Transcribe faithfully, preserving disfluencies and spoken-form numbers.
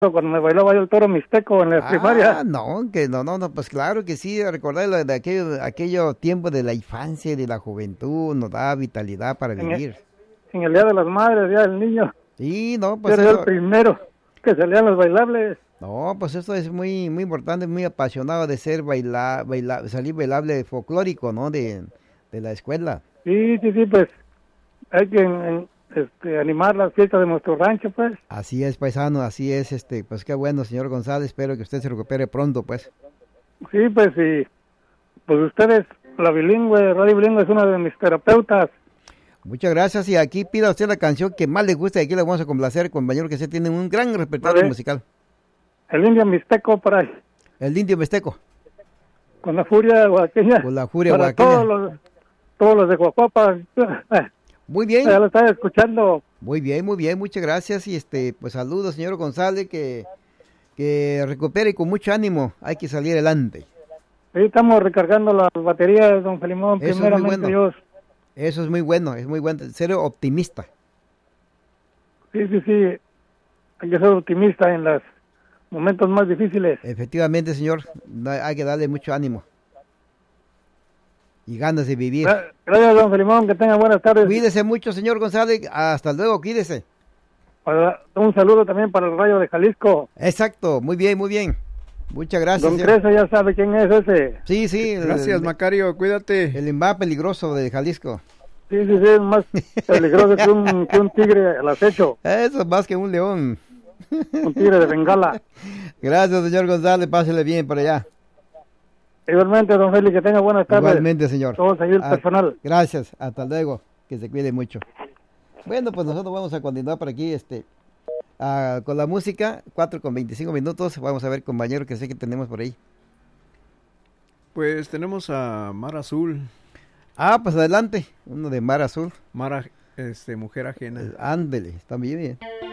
cuando me bailaba yo el toro mixteco en la Ah, primaria. no, que no, no, no, pues claro que sí, recordar lo de aquello, aquello tiempo de la infancia y de la juventud, nos da vitalidad para En el, vivir. en el Día de las Madres, Día del Niño. Sí, no, Yo pues era yo el eso, primero que salían los bailables. no, pues eso es muy, muy importante, muy apasionado de ser baila, baila, salir bailable folclórico, ¿no? De, de la escuela. Sí, sí, sí, pues hay que en- en, este, animar las fiestas de nuestro rancho, pues. Así es, paisano, así es, este, pues qué bueno, señor González, espero que usted se recupere pronto, pues. Sí, pues sí. Pues ustedes, la bilingüe, Radio Bilingüe es una de mis terapeutas. Muchas gracias y aquí pida usted la canción que más le guste y aquí la vamos a complacer, compañero, que se tiene un gran repertorio Vale. musical. El indio mixteco para, El Indio Mixteco, con la furia oaxaqueña. con la furia Para oaxaqueña. todos los, todos los de Guajuapa. Muy bien, Ya lo estaba escuchando. muy bien, muy bien, muchas gracias y este, pues saludos, señor González, que, que recupere con mucho ánimo, hay que salir adelante. Ahí estamos recargando las baterías, don Felimón, Eso es muy primeramente bueno. Dios. Eso es muy bueno, es muy bueno, ser optimista. Sí, sí, sí. Hay que ser optimista en los momentos más difíciles. Efectivamente, señor, no- hay que darle mucho ánimo y ganas de vivir. Gra- Gracias, don Felimón, que tenga buenas tardes. Cuídese mucho, señor González, hasta luego, cuídese. Para- un saludo también para el Rayo de Jalisco. Exacto, muy bien, muy bien. Muchas gracias. Don señor. Cresa ya sabe quién es ese. Sí, sí, el, Gracias, el, Macario, cuídate. el más peligroso de Jalisco. Sí, sí, sí, es más peligroso que un, que un tigre al acecho. Eso es más que un león. Un tigre de Bengala. Gracias, señor González, pásele bien por allá. Igualmente, don Félix, que tenga buenas tardes. Igualmente, señor. Todos ahí el Ah, personal. Gracias, hasta luego, que se cuide mucho. Bueno, pues nosotros vamos a continuar por aquí este, ah, con la música, cuatro con veinticinco minutos. Vamos a ver, compañero, que sé que tenemos por ahí. Pues tenemos a Mar Azul, Ah, pues adelante, uno de Mar Azul. Mar, este, mujer ajena. Ándele, está bien bien.